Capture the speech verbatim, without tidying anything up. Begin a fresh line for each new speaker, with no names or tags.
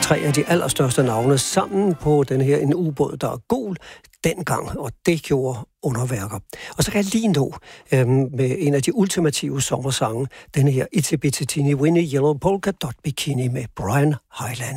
tre af de allerstørste navne sammen på den her en ubåd, der er gul dengang, og det gjorde underværker. Og så kan jeg lige nå øhm, med en af de ultimative sommersange, den her Itsy Bitsy Teeny Winnie Yellow Polka Dot Bikini med Brian Hyland.